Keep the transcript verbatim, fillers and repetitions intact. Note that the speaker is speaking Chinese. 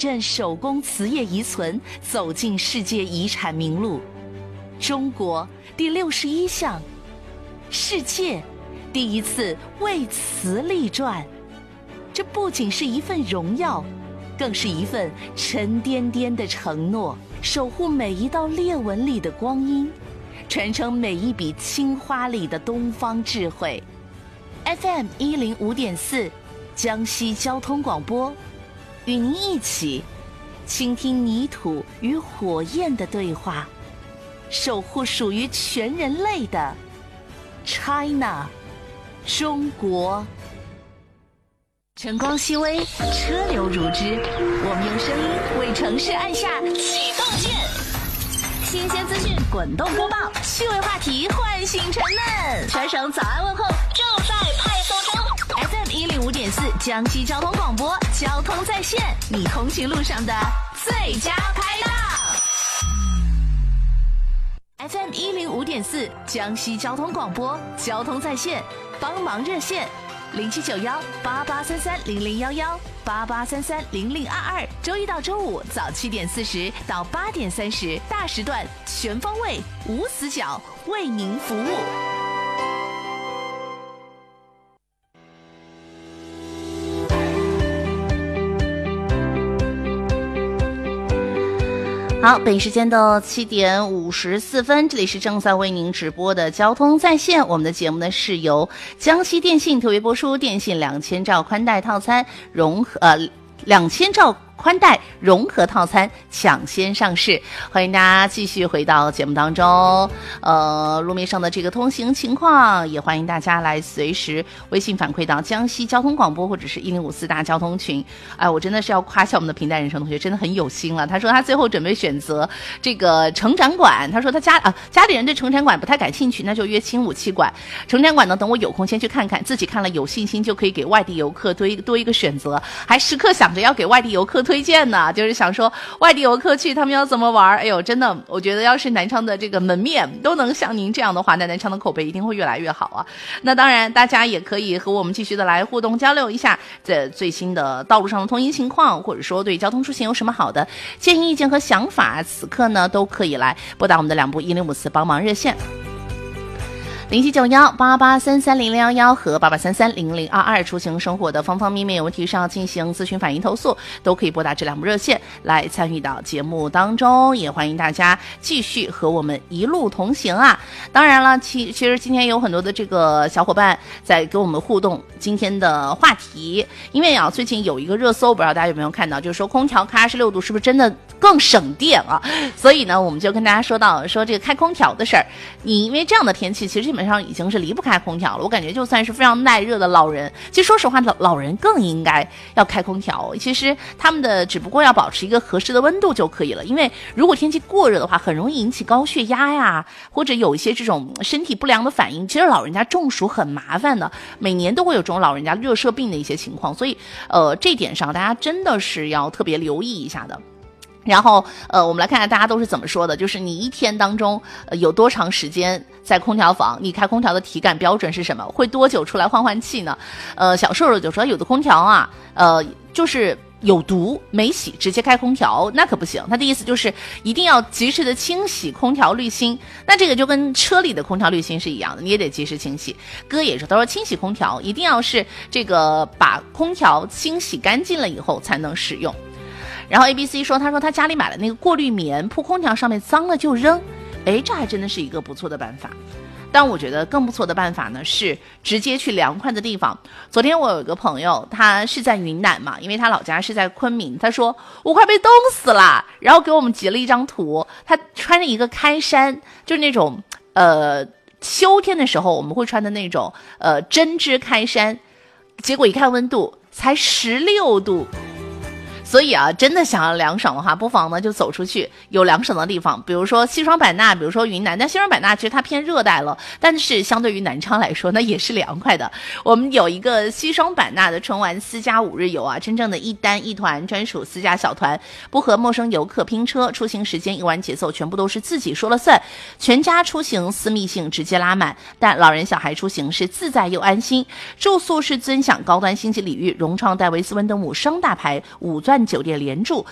镇手工瓷业遗存走进世界遗产名录。中国第六十一项，世界第一次为瓷立传。这不仅是一份荣耀，更是一份沉甸甸的承诺，守护每一道裂纹里的光阴，传承每一笔青花里的东方智慧。 F M 一零五点四江西交通广播，与您一起倾听泥土与火焰的对话，守护属于全人类的 China 中国。晨光熹微，车流如织，我们用声音为城市按下启动键。新鲜资讯滚动播报，趣味话题唤醒沉闷，全省早安问候就在派送中。F M 一零五点四江西交通广播，交通在线，你通勤路上的最佳拍档。F M 一零五点四江西交通广播，交通在线，帮忙热线。零七九幺八八三三零零幺幺八八三三零零二二，周一到周五早七点四十到八点三十，大时段全方位无死角为您服务。好，北京时间的七点五十四分，这里是正在为您直播的交通在线。我们的节目呢是由江西电信特别播出，电信两千兆宽带套餐融合呃两千兆宽带融合套餐抢先上市，欢迎大家继续回到节目当中。呃，路面上的这个通行情况，也欢迎大家来随时微信反馈到江西交通广播或者是一零五四大交通群。哎，我真的是要夸下我们的平淡人生同学，真的很有心了。他说他最后准备选择这个成展馆，他说他家啊家里人对成展馆不太感兴趣，那就约轻武器馆。成展馆呢，等我有空先去看看，自己看了有信心就可以给外地游客多一多一个选择，还时刻想着要给外地游客推荐呢，就是想说外地游客去他们要怎么玩。哎呦，真的我觉得要是南昌的这个门面都能像您这样的话，那南昌的口碑一定会越来越好啊。那当然大家也可以和我们继续的来互动交流一下这最新的道路上的通行情况，或者说对交通出行有什么好的建议意见和想法，此刻呢都可以来拨打我们的两部一零五四帮忙热线零七九幺八八三三零零幺幺和八八三三零零二二，出行生活的方方面面有问题上进行咨询反映投诉，都可以拨打这两部热线来参与到节目当中，也欢迎大家继续和我们一路同行啊。当然了，其其实今天有很多的这个小伙伴在跟我们互动今天的话题，因为啊最近有一个热搜，不知道大家有没有看到，就是说空调开二十六度是不是真的更省电啊？所以呢我们就跟大家说到说这个开空调的事儿，你因为这样的天气其实基本上已经是离不开空调了。我感觉就算是非常耐热的老人，其实说实话老老人更应该要开空调，其实他们的只不过要保持一个合适的温度就可以了，因为如果天气过热的话很容易引起高血压呀，或者有一些这种身体不良的反应，其实老人家中暑很麻烦的，每年都会有这种老人家热射病的一些情况，所以呃这点上大家真的是要特别留意一下的。然后呃我们来看看大家都是怎么说的，就是你一天当中、呃、有多长时间在空调房，你开空调的体感标准是什么，会多久出来换换气呢？呃小瘦瘦就说有的空调啊呃就是有毒没洗直接开空调，那可不行。他的意思就是一定要及时的清洗空调滤芯，那这个就跟车里的空调滤芯是一样的，你也得及时清洗。哥也说，他说清洗空调一定要是这个把空调清洗干净了以后才能使用。然后 A B C 说，他说他家里买了那个过滤棉，铺空调上面脏了就扔，哎，这还真的是一个不错的办法。但我觉得更不错的办法呢是直接去凉快的地方。昨天我有一个朋友，他是在云南嘛，因为他老家是在昆明，他说我快被冻死了，然后给我们截了一张图，他穿着一个开衫，就是那种呃秋天的时候我们会穿的那种呃针织开衫，结果一看温度才十六度。所以啊，真的想要凉爽的话，不妨呢就走出去有凉爽的地方，比如说西双版纳，比如说云南。但西双版纳其实它偏热带了，但是相对于南昌来说那也是凉快的。我们有一个西双版纳的春玩私家五日游啊，真正的一单一团专属私家小团，不和陌生游客拼车，出行时间游玩节奏全部都是自己说了算，全家出行私密性直接拉满，但老人小孩出行是自在又安心。住宿是尊享高端星级礼遇，融创戴维斯温登姆双大牌五钻酒店连住，